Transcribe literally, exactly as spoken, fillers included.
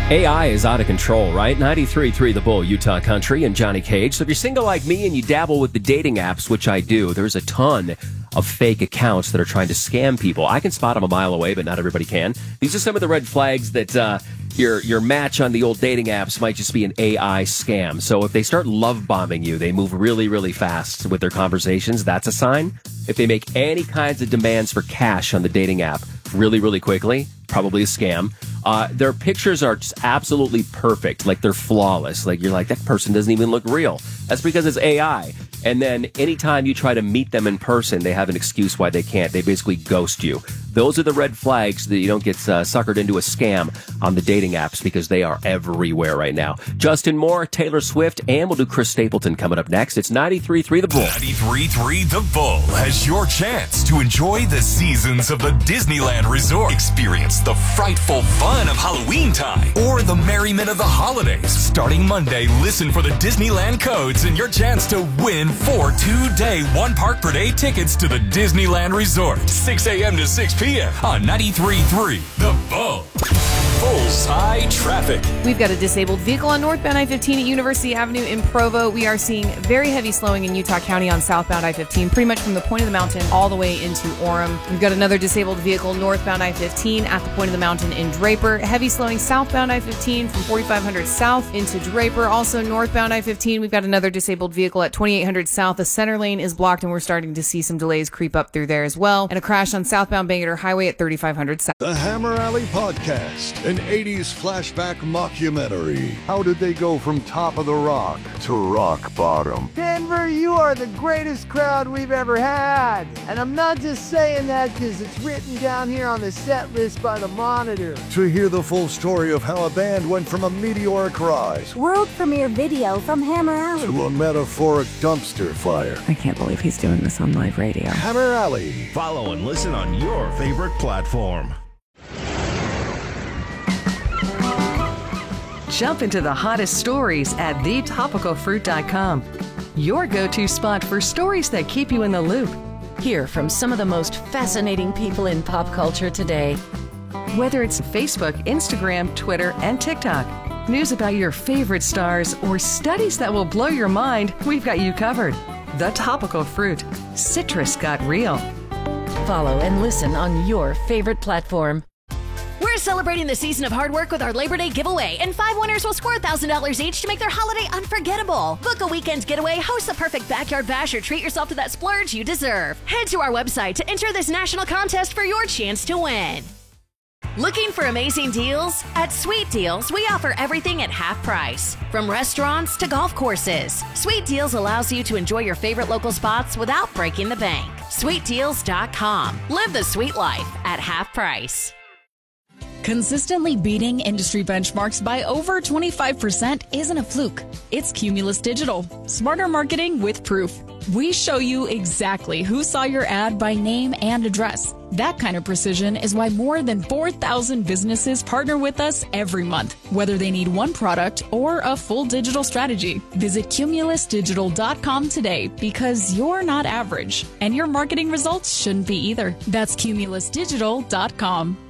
A I is out of control, right? ninety-three point three The Bull, Utah Country, and Johnny Cage. So if you're single like me and you dabble with the dating apps, which I do, there's a ton of fake accounts that are trying to scam people. I can spot them a mile away, but not everybody can. These are some of the red flags that uh, your your match on the old dating apps might just be an A I scam. So if they start love bombing you, they move really, really fast with their conversations. That's a sign. If they make any kinds of demands for cash on the dating app really, really quickly, probably a scam. Uh, their pictures are just absolutely perfect. Like, they're flawless. Like, you're like, that person doesn't even look real. That's because it's A I. And then anytime you try to meet them in person, they have an excuse why they can't. They basically ghost you. Those are the red flags that you don't get uh, suckered into a scam on the dating apps, because they are everywhere right now. Justin Moore, Taylor Swift, and we'll do Chris Stapleton coming up next. It's ninety-three point three The Bull. ninety-three point three The Bull has your chance to enjoy the seasons of the Disneyland Resort. Experience the frightful fun of Halloween time or the merriment of the holidays. Starting Monday, listen for the Disneyland codes and your chance to win four two-day, one park per day tickets to the Disneyland Resort. six a.m. to six p.m. on ninety-three point three The Bull. Bullseye traffic. We've got a disabled vehicle on northbound I fifteen at University Avenue in Provo. We are seeing very heavy slowing in Utah County on southbound I fifteen, pretty much from the point of the mountain all the way into Orem. We've got another disabled vehicle northbound I fifteen at the point of the mountain in Draper. Heavy slowing southbound I fifteen from forty-five hundred south into Draper. Also northbound I fifteen, we've got another disabled vehicle at twenty-eight hundred south. The center lane is blocked, and we're starting to see some delays creep up through there as well. And a crash on southbound Bangerter Highway at thirty-five hundred south. The Hammer Alley Podcast, an eighties flashback mockumentary. How did they go from top of the rock to rock bottom? Denver, you are the greatest crowd we've ever had. And I'm not just saying that because it's written down here on the set list by the Monitor. To hear the full story of how a band went from a meteoric rise, world premiere video from Hammer Alley, to a metaphoric dumpster fire. I can't believe he's doing this on live radio. Hammer Alley. Follow and listen on your favorite platform. Jump into the hottest stories at the topical fruit dot com. Your go-to spot for stories that keep you in the loop. Hear from some of the most fascinating people in pop culture today. Whether it's Facebook, Instagram, Twitter, and TikTok, news about your favorite stars, or studies that will blow your mind, we've got you covered. The Topical Fruit. Citrus got real. Follow and listen on your favorite platform. We're celebrating the season of hard work with our Labor Day giveaway, and five winners will score one thousand dollars each to make their holiday unforgettable. Book a weekend getaway, host the perfect backyard bash, or treat yourself to that splurge you deserve. Head to our website to enter this national contest for your chance to win. Looking for amazing deals? At Sweet Deals, we offer everything at half price. From restaurants to golf courses, Sweet Deals allows you to enjoy your favorite local spots without breaking the bank. sweet deals dot com. Live the sweet life at half price. Consistently beating industry benchmarks by over twenty-five percent isn't a fluke. It's Cumulus Digital. Smarter marketing with proof. We show you exactly who saw your ad by name and address. That kind of precision is why more than four thousand businesses partner with us every month, whether they need one product or a full digital strategy. Visit cumulus digital dot com today, because you're not average, and your marketing results shouldn't be either. That's cumulus digital dot com.